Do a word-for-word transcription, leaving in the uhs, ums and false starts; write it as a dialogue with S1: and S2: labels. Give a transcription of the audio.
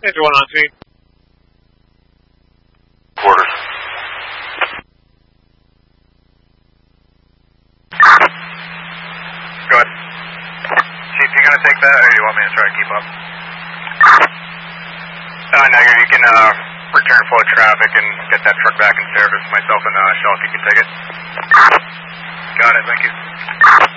S1: Engine one on scene.
S2: Quarters. Go ahead. Chief, you gonna take that, or do you want me to try to keep up? Uh, no, you can uh, return flow traffic and get that truck back in service. Myself and uh, Shelf, you can take it. Got it, thank you.